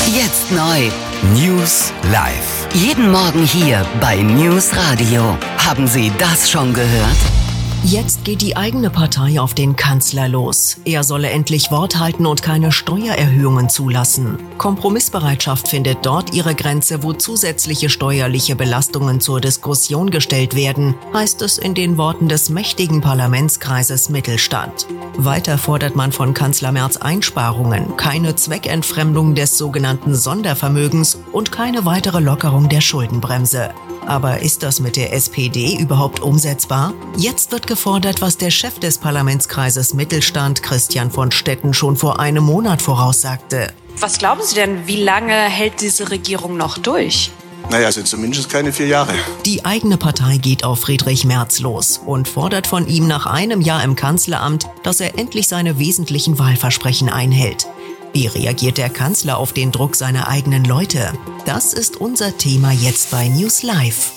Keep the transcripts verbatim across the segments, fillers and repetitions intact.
Jetzt neu. News live. Jeden Morgen hier bei News Radio. Haben Sie das schon gehört? Jetzt geht die eigene Partei auf den Kanzler los. Er solle endlich Wort halten und keine Steuererhöhungen zulassen. Kompromissbereitschaft findet dort ihre Grenze, wo zusätzliche steuerliche Belastungen zur Diskussion gestellt werden, heißt es in den Worten des mächtigen Parlamentskreises Mittelstand. Weiter fordert man von Kanzler Merz Einsparungen, keine Zweckentfremdung des sogenannten Sondervermögens und keine weitere Lockerung der Schuldenbremse. Aber ist das mit der S P D überhaupt umsetzbar? Jetzt wird gefordert, was der Chef des Parlamentskreises Mittelstand, Christian von Stetten, schon vor einem Monat voraussagte. Was glauben Sie denn, wie lange hält diese Regierung noch durch? Naja, also zumindest keine vier Jahre. Die eigene Partei geht auf Friedrich Merz los und fordert von ihm nach einem Jahr im Kanzleramt, dass er endlich seine wesentlichen Wahlversprechen einhält. Wie reagiert der Kanzler auf den Druck seiner eigenen Leute? Das ist unser Thema jetzt bei News Live.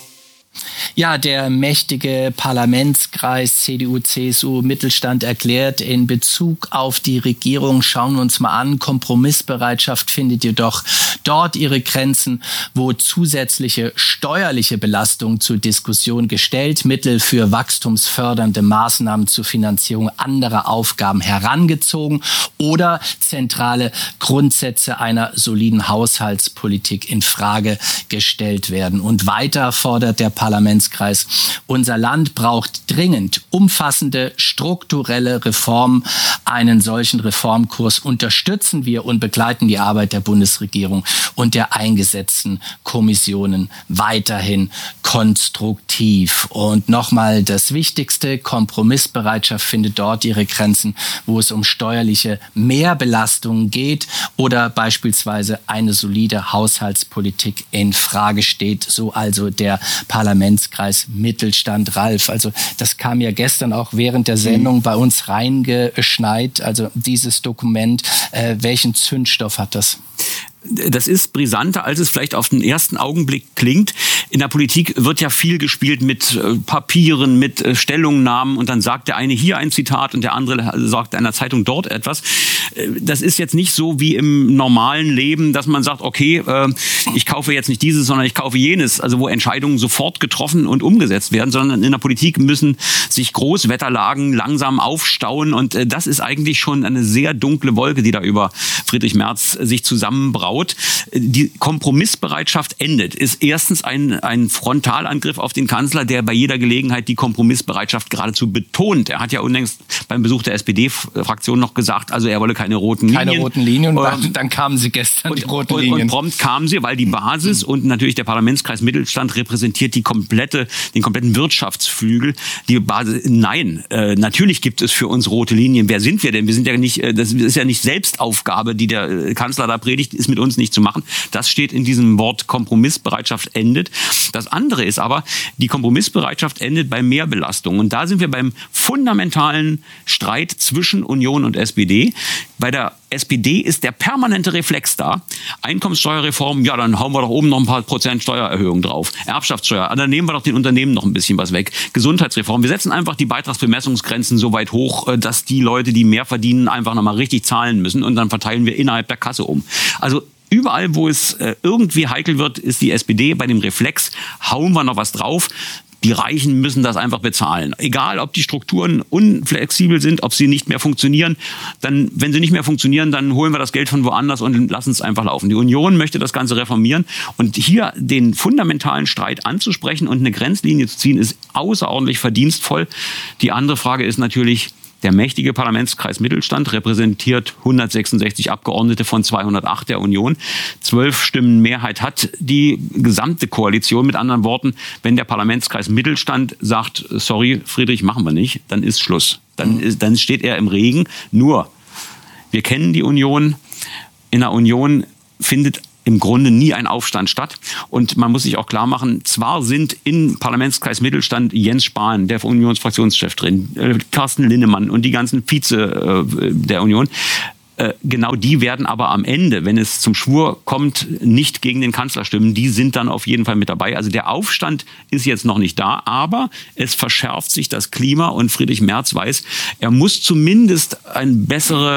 Ja, der mächtige Parlamentskreis C D U C S U Mittelstand erklärt in Bezug auf die Regierung, schauen wir uns mal an, Kompromissbereitschaft findet jedoch dort ihre Grenzen, wo zusätzliche steuerliche Belastung zur Diskussion gestellt, Mittel für wachstumsfördernde Maßnahmen zur Finanzierung anderer Aufgaben herangezogen oder zentrale Grundsätze einer soliden Haushaltspolitik in Frage gestellt werden. Und weiter fordert der Parlamentskreis, unser Land braucht dringend umfassende strukturelle Reformen. Einen solchen Reformkurs unterstützen wir und begleiten die Arbeit der Bundesregierung und der eingesetzten Kommissionen weiterhin konstruktiv. Und nochmal das Wichtigste, Kompromissbereitschaft findet dort ihre Grenzen, wo es um steuerliche Mehrbelastungen geht oder beispielsweise eine solide Haushaltspolitik in Frage steht. So also der Parlamentskreis Mittelstand. Ralf, also das kam ja gestern auch während der Sendung bei uns reingeschneit, also dieses Dokument. Äh, welchen Zündstoff hat das? Das ist brisanter, als es vielleicht auf den ersten Augenblick klingt. In der Politik wird ja viel gespielt mit äh, Papieren, mit äh, Stellungnahmen und dann sagt der eine hier ein Zitat und der andere sagt einer Zeitung dort etwas. Äh, das ist jetzt nicht so wie im normalen Leben, dass man sagt, okay, äh, ich kaufe jetzt nicht dieses, sondern ich kaufe jenes. Also wo Entscheidungen sofort getroffen und umgesetzt werden, sondern in der Politik müssen sich Großwetterlagen langsam aufstauen und äh, das ist eigentlich schon eine sehr dunkle Wolke, die da über Friedrich Merz sich zusammenbraut. Die Kompromissbereitschaft endet, ist erstens ein, ein Frontalangriff auf den Kanzler, der bei jeder Gelegenheit die Kompromissbereitschaft geradezu betont. Er hat ja unlängst beim Besuch der S P D-Fraktion noch gesagt, also er wolle keine roten Linien. Keine roten Linien und ähm, dann kamen sie gestern, und, die roten und, Linien. Und prompt kamen sie, weil die Basis und natürlich der Parlamentskreis Mittelstand repräsentiert die komplette, den kompletten Wirtschaftsflügel. Die Basis, nein, äh, natürlich gibt es für uns rote Linien. Wer sind wir denn? Wir sind ja nicht, das ist ja nicht Selbstaufgabe, die der Kanzler da predigt, ist mit uns nicht zu machen. Das steht in diesem Wort Kompromissbereitschaft endet. Das andere ist aber, die Kompromissbereitschaft endet bei Mehrbelastung. Und da sind wir beim fundamentalen Streit zwischen Union und S P D. Bei der S P D ist der permanente Reflex da. Einkommenssteuerreform, ja, dann hauen wir doch oben noch ein paar Prozent Steuererhöhung drauf. Erbschaftssteuer, dann nehmen wir doch den Unternehmen noch ein bisschen was weg. Gesundheitsreform, wir setzen einfach die Beitragsbemessungsgrenzen so weit hoch, dass die Leute, die mehr verdienen, einfach nochmal richtig zahlen müssen und dann verteilen wir innerhalb der Kasse um. Also überall, wo es äh, irgendwie heikel wird, ist die S P D bei dem Reflex, hauen wir noch was drauf. Die Reichen müssen das einfach bezahlen. Egal, ob die Strukturen unflexibel sind, ob sie nicht mehr funktionieren. Dann, wenn sie nicht mehr funktionieren, dann holen wir das Geld von woanders und lassen es einfach laufen. Die Union möchte das Ganze reformieren. Und hier den fundamentalen Streit anzusprechen und eine Grenzlinie zu ziehen, ist außerordentlich verdienstvoll. Die andere Frage ist natürlich, der mächtige Parlamentskreis Mittelstand repräsentiert hundertsechsundsechzig Abgeordnete von zweihundertacht der Union. Zwölf Stimmen Mehrheit hat die gesamte Koalition. Mit anderen Worten, wenn der Parlamentskreis Mittelstand sagt, sorry, Friedrich, machen wir nicht, dann ist Schluss. Dann, ist, dann steht er im Regen. Nur, wir kennen die Union. In der Union findet im Grunde nie ein Aufstand statt. Und man muss sich auch klar machen, zwar sind im Parlamentskreis Mittelstand Jens Spahn, der Unionsfraktionschef drin, äh, Carsten Linnemann und die ganzen Vize äh, der Union, äh, genau die werden aber am Ende, wenn es zum Schwur kommt, nicht gegen den Kanzler stimmen. Die sind dann auf jeden Fall mit dabei. Also der Aufstand ist jetzt noch nicht da, aber es verschärft sich das Klima und Friedrich Merz weiß, er muss zumindest eine bessere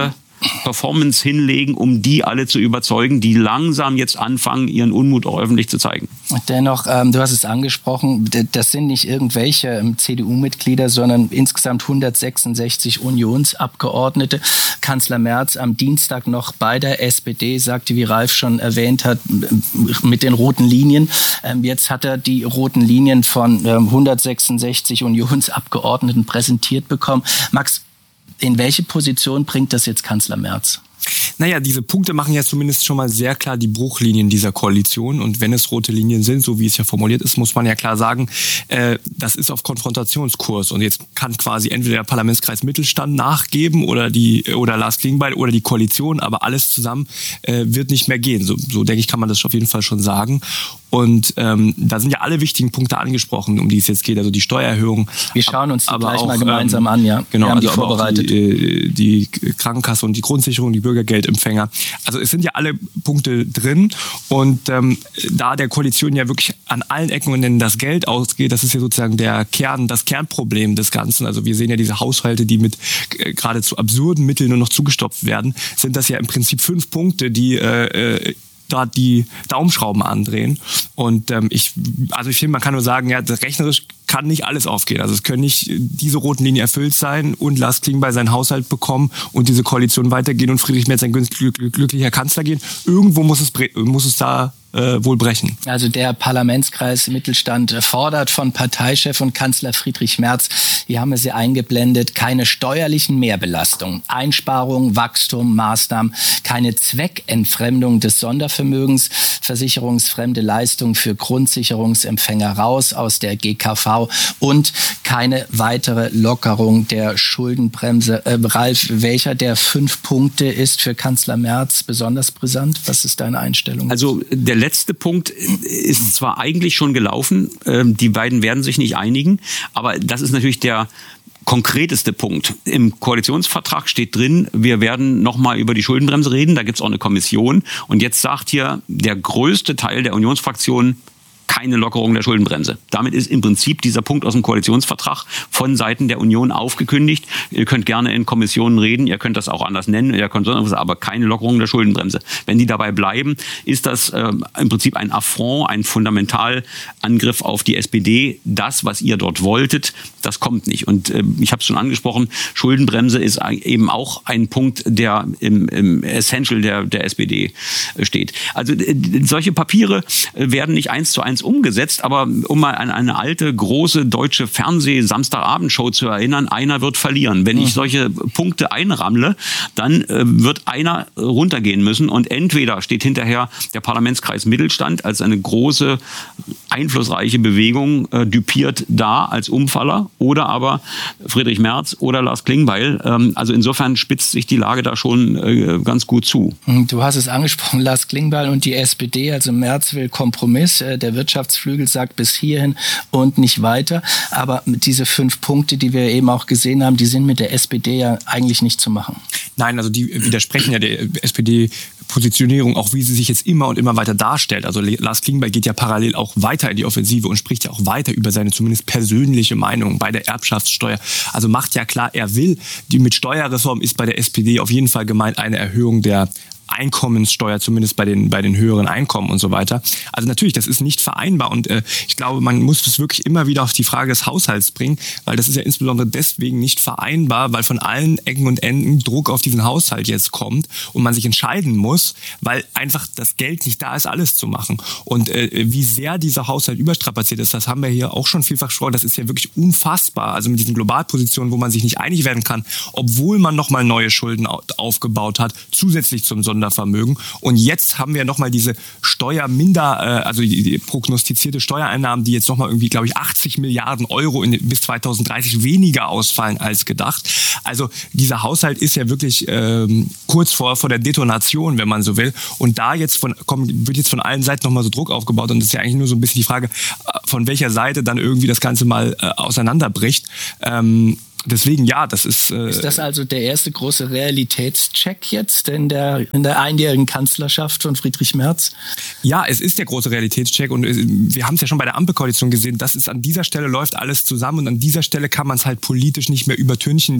Performance hinlegen, um die alle zu überzeugen, die langsam jetzt anfangen, ihren Unmut auch öffentlich zu zeigen. Dennoch, ähm, du hast es angesprochen, das sind nicht irgendwelche ähm, C D U-Mitglieder, sondern insgesamt hundertsechsundsechzig Unionsabgeordnete. Kanzler Merz am Dienstag noch bei der S P D sagte, wie Ralf schon erwähnt hat, mit den roten Linien. Ähm, jetzt hat er die roten Linien von ähm, hundertsechsundsechzig Unionsabgeordneten präsentiert bekommen. Max, in welche Position bringt das jetzt Kanzler Merz? Naja, diese Punkte machen ja zumindest schon mal sehr klar die Bruchlinien dieser Koalition. Und wenn es rote Linien sind, so wie es ja formuliert ist, muss man ja klar sagen, äh, das ist auf Konfrontationskurs. Und jetzt kann quasi entweder der Parlamentskreis Mittelstand nachgeben oder die oder Lars Klingbeil oder die Koalition, aber alles zusammen äh, wird nicht mehr gehen. So, so denke ich, kann man das auf jeden Fall schon sagen. Und ähm, da sind ja alle wichtigen Punkte angesprochen, um die es jetzt geht. Also die Steuererhöhung. Wir schauen uns die aber gleich auch, mal gemeinsam ähm, an, ja. Genau, Wir haben also die vorbereitet. Die, die Krankenkasse und die Grundsicherung, die Bürgergeldempfänger. Also es sind ja alle Punkte drin. Und ähm, da der Koalition ja wirklich an allen Ecken und Enden das Geld ausgeht, das ist ja sozusagen der Kern, das Kernproblem des Ganzen. Also wir sehen ja diese Haushalte, die mit äh, geradezu absurden Mitteln nur noch zugestopft werden, sind das ja im Prinzip fünf Punkte, die äh, da die Daumenschrauben andrehen. Und ähm, ich, also ich finde, man kann nur sagen, ja, rechnerisch kann nicht alles aufgehen. Also es können nicht diese roten Linien erfüllt sein und Lars Klingbeil seinen Haushalt bekommen und diese Koalition weitergehen und Friedrich Merz ein glücklicher Kanzler gehen. Irgendwo muss es, muss es da äh, wohl brechen. Also der Parlamentskreis Mittelstand fordert von Parteichef und Kanzler Friedrich Merz, hier haben wir sie eingeblendet, keine steuerlichen Mehrbelastungen, Einsparungen, Wachstum, Maßnahmen, keine Zweckentfremdung des Sondervermögens, versicherungsfremde Leistungen für Grundsicherungsempfänger raus aus der G K V und keine weitere Lockerung der Schuldenbremse. Äh, Ralf, welcher der fünf Punkte ist für Kanzler Merz besonders brisant? Was ist deine Einstellung? Also der letzte Punkt ist zwar eigentlich schon gelaufen, äh, die beiden werden sich nicht einigen, aber das ist natürlich der konkreteste Punkt. Im Koalitionsvertrag steht drin, wir werden nochmal über die Schuldenbremse reden, da gibt es auch eine Kommission und jetzt sagt hier der größte Teil der Unionsfraktion, keine Lockerung der Schuldenbremse. Damit ist im Prinzip dieser Punkt aus dem Koalitionsvertrag von Seiten der Union aufgekündigt. Ihr könnt gerne in Kommissionen reden, ihr könnt das auch anders nennen, ihr könnt sonst was, aber keine Lockerung der Schuldenbremse. Wenn die dabei bleiben, ist das äh, im Prinzip ein Affront, ein Fundamentalangriff auf die S P D. Das, was ihr dort wolltet, das kommt nicht. Und äh, ich habe es schon angesprochen, Schuldenbremse ist eben auch ein Punkt, der im, im Essential der, der S P D steht. Also äh, solche Papiere werden nicht eins zu eins umgesetzt, aber um mal an eine alte, große deutsche Fernseh-Samstagabendshow zu erinnern, einer wird verlieren. Wenn ich solche Punkte einrammle, dann äh, wird einer runtergehen müssen und entweder steht hinterher der Parlamentskreis Mittelstand als eine große, einflussreiche Bewegung äh, düpiert da als Umfaller oder aber Friedrich Merz oder Lars Klingbeil. Ähm, also insofern spitzt sich die Lage da schon äh, ganz gut zu. Du hast es angesprochen, Lars Klingbeil und die S P D, also Merz will Kompromiss, äh, der Wirtschaftsflügel sagt bis hierhin und nicht weiter. Aber diese fünf Punkte, die wir eben auch gesehen haben, die sind mit der S P D ja eigentlich nicht zu machen. Nein, also die widersprechen ja der S P D-Positionierung, auch wie sie sich jetzt immer und immer weiter darstellt. Also Lars Klingbeil geht ja parallel auch weiter in die Offensive und spricht ja auch weiter über seine zumindest persönliche Meinung bei der Erbschaftssteuer. Also macht ja klar, er will, die mit Steuerreform ist bei der S P D auf jeden Fall gemeint eine Erhöhung der Einkommenssteuer, zumindest bei den bei den höheren Einkommen und so weiter. Also natürlich, das ist nicht vereinbar und äh, ich glaube, man muss das wirklich immer wieder auf die Frage des Haushalts bringen, weil das ist ja insbesondere deswegen nicht vereinbar, weil von allen Ecken und Enden Druck auf diesen Haushalt jetzt kommt und man sich entscheiden muss, weil einfach das Geld nicht da ist, alles zu machen. Und äh, wie sehr dieser Haushalt überstrapaziert ist, das haben wir hier auch schon vielfach gesprochen, das ist ja wirklich unfassbar. Also mit diesen Globalpositionen, wo man sich nicht einig werden kann, obwohl man nochmal neue Schulden aufgebaut hat, zusätzlich zum Sondervermögen. Und jetzt haben wir nochmal diese Steuerminder, also die, die prognostizierte Steuereinnahmen, die jetzt nochmal irgendwie, glaube ich, achtzig Milliarden Euro in, bis zweitausenddreißig weniger ausfallen als gedacht. Also dieser Haushalt ist ja wirklich ähm, kurz vor, vor der Detonation, wenn man so will. Und da jetzt von, kommt, wird jetzt von allen Seiten nochmal so Druck aufgebaut. Und das ist ja eigentlich nur so ein bisschen die Frage, von welcher Seite dann irgendwie das Ganze mal äh, auseinanderbricht. Ähm, Deswegen, ja, das ist... Äh ist das also der erste große Realitätscheck jetzt in der, in der einjährigen Kanzlerschaft von Friedrich Merz? Ja, es ist der große Realitätscheck und wir haben es ja schon bei der Ampelkoalition gesehen, dass es an dieser Stelle läuft alles zusammen und an dieser Stelle kann man es halt politisch nicht mehr übertünchen.